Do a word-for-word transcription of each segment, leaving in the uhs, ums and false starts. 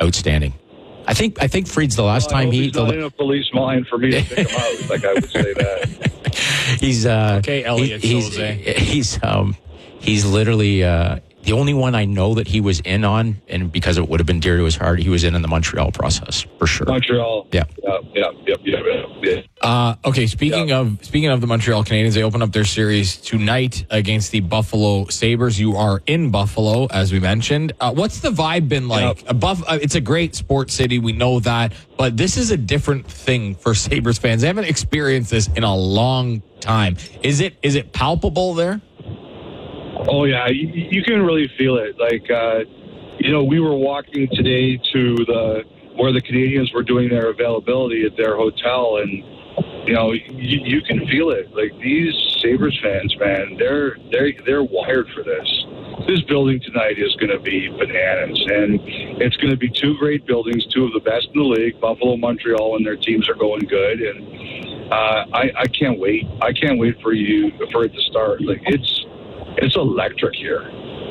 outstanding. I think I think Fried's the last well, time he. He's not the, in a police line for me to pick him out. Like I would say that. He's uh, okay, Elliot. He, he's he's um, he's literally uh, the only one I know that he was in on, and because it would have been dear to his heart, he was in in the Montreal process for sure. Montreal. Yeah. Yeah. Yeah. Yeah. Yeah. yeah. Uh, okay, speaking yeah. of speaking of the Montreal Canadiens, they open up their series tonight against the Buffalo Sabres. You are in Buffalo, as we mentioned. Uh, what's the vibe been like? Yeah. A Buff, uh, it's a great sports city, we know that, but this is a different thing for Sabres fans. They haven't experienced this in a long time. Is it is it palpable there? Oh yeah, you, you can really feel it. Like uh, you know, we were walking today to the where the Canadians were doing their availability at their hotel, and you know, you, you can feel it. Like these Sabres fans, man, they're they're they're wired for this. This building tonight is going to be bananas, and it's going to be two great buildings, two of the best in the league, Buffalo, Montreal, when their teams are going good, and uh, I, I can't wait. I can't wait for you for it to start. Like it's it's electric here.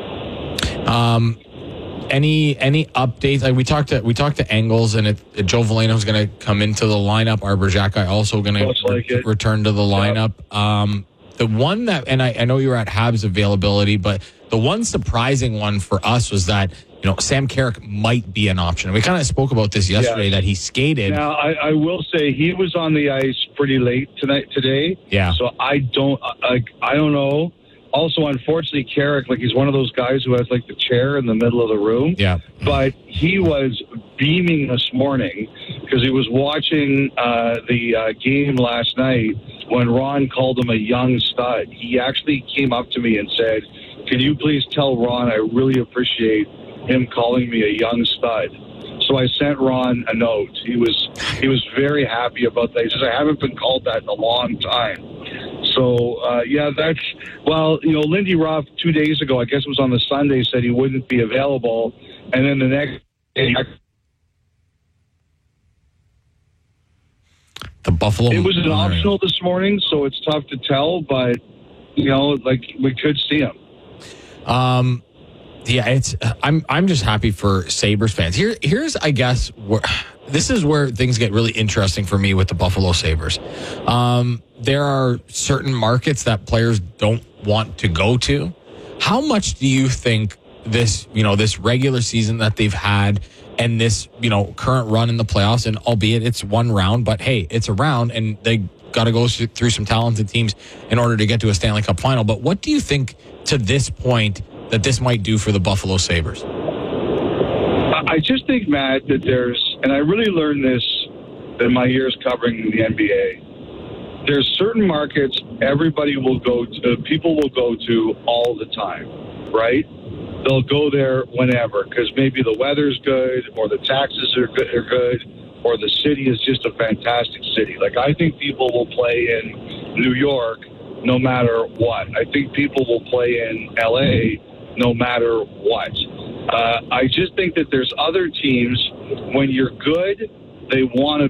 Um. Any any updates? Like we talked to we talked to Engels, and it, it, Joe Veleno's going to come into the lineup. Arber Xhekaj also going to like re- return to the lineup. Yeah. Um, the one that, and I, I know you were at Habs availability, but the one surprising one for us was that you know Sam Carrick might be an option. We kind of spoke about this yesterday yeah. that he skated. Now I, I will say he was on the ice pretty late tonight today. Yeah. So I don't I I don't know. Also, unfortunately, Carrick, like he's one of those guys who has like the chair in the middle of the room. Yeah. But he was beaming this morning because he was watching uh, the uh, game last night when Ron called him a young stud. He actually came up to me and said, "Can you please tell Ron I really appreciate him calling me a young stud?" So I sent Ron a note. He was he was very happy about that. He says, "I haven't been called that in a long time." So, uh, yeah, that's, well, you know, Lindy Ruff two days ago, I guess it was on the Sunday, said he wouldn't be available. And then the next day, the Buffalo. It was an optional this morning, so it's tough to tell, but, you know, like we could see him. Um, yeah, it's, I'm, I'm just happy for Sabres fans. Here, here's, I guess, where, this is where things get really interesting for me with the Buffalo Sabres. Um, there are certain markets that players don't want to go to. How much do you think this, you know, this regular season that they've had and this, you know, current run in the playoffs, and albeit it's one round, but hey, it's a round and they got to go through some talented teams in order to get to a Stanley Cup final. But what do you think to this point that this might do for the Buffalo Sabres? I just think, Matt, that there's, and I really learned this in my years covering the N B A, there's certain markets everybody will go to, people will go to all the time, right? They'll go there whenever because maybe the weather's good or the taxes are good, are good or the city is just a fantastic city. Like, I think people will play in New York no matter what. I think people will play in L A no matter what. Uh, I just think that there's other teams, when you're good, they want to